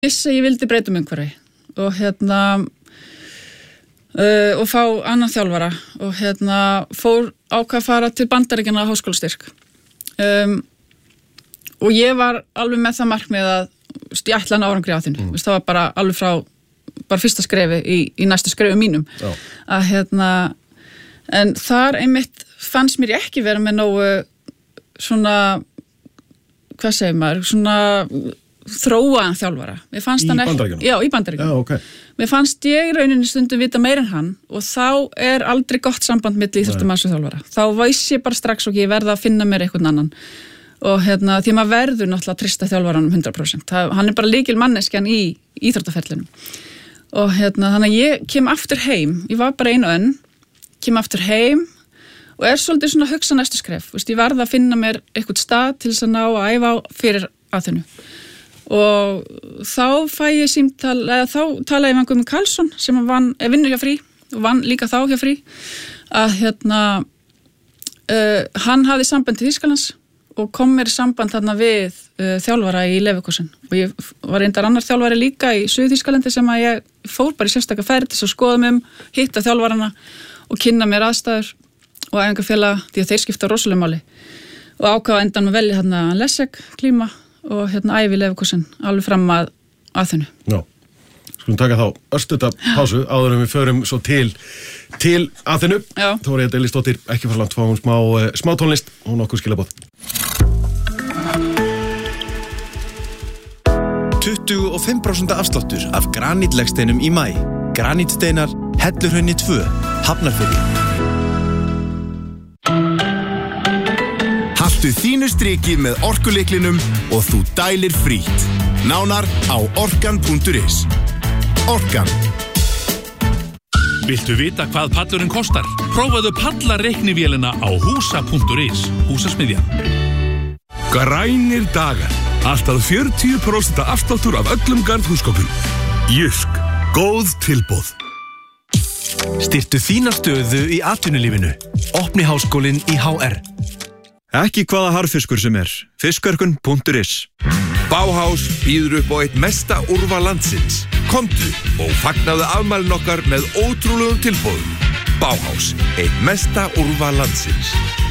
Vissi ég vildi breyta umhverfi og og fá annan þjálfara og fór ákvað að fara til Bandaríkjanna á háskólastyrk. Og ég var alveg með það markmið að ég ætla að ná árangri á þínu. Það var bara alveg frá fyrsta skrefi í næstu skrefi mínum. Já. Að en þar einmitt fannst mér ekki vera með nógu svona, hvað segir maður, svona þróaðan þjálfara. Mér fannst hann ekki. Bandaríkjunum? Já, í Bandaríkjunum. Já, ok. Mér fannst ég rauninni stundum vita meira en hann og þá aldrei gott samband milli íþróttamanns og þjálfara. Þá vissi ég bara strax og ég verða að finna mér einhvern annan. Og því maður verður náttúrulega að treysta þjálfaranum 100%. Hann bara lykil manneskjan í íþróttaferlinum. Og þannig að ég kem aftur heim. Ég var bara 1 og enn. Kem aftur heim og svolítið svona að hugsa næstu skref. Ég verða að finna mér einhvern stað til þess að ná að æfa á fyrir Aþenu. Og þá fæ ég símtal, þá talaði ég með Guðmund Karlsson sem vinnur hjá Frí og vann líka þá hjá Frí að hann hafði samband til Þýskalands og kom mér í samband þarna við þjálfara í Leverkusen og ég var reyndar annar þjálfari líka í Suður-Þýskalandi sem að ég fór bara í sérstaka ferð til að skoða mig hitta þjálfarana og kynna mér aðstæður og æfingafélaga því að þeir skipta rosalega máli og ákvaða endan að velja Leszek Klíma og æfi Leverkusen alveg fram að Aþenu. Já, skulum taka þá örstutta pásu áður en við förum svo til Aþenu. Já. Þórey Elísdóttir, ekki fara langt, fáum smá tónlist og nokkuð skilaboð. 25% afsláttur af granítlegsteinum í maí. Granítsteinar, Hellurhrauni 2, Hafnarfirði. Haltu þínu striki með orkulyklinum og þú dælir frítt. Nánar á orkan.is. Orkan. Viltu vita hvað pallurinn kostar? Prófaðu pallarreiknivélina á húsa.is. Húsasmiðjan. Grænir dagar. Alltaf 40% afsláttur af öllum garðhúsgögnum. Jysk. Góð tilboð. Styrktu þína stöðu í atvinnulífinu. Opni háskólinn í HR. Ekki hvaða harðfiskur sem Fiskverkun.is. Bauhaus býður upp á eitt mesta úrval landsins. Komdu og fagnaðu afmælin okkar með ótrúlegum tilboðum. Bauhaus, eitt mesta úrval landsins.